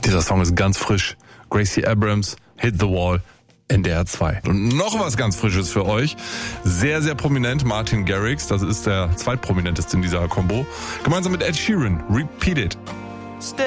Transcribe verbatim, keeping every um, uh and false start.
Dieser Song ist ganz frisch. Gracie Abrams, Hit the Wall, N D R zwei. Und noch was ganz Frisches für euch. Sehr, sehr prominent, Martin Garrix, das ist der zweitprominenteste in dieser Combo. Gemeinsam mit Ed Sheeran, Repeat It.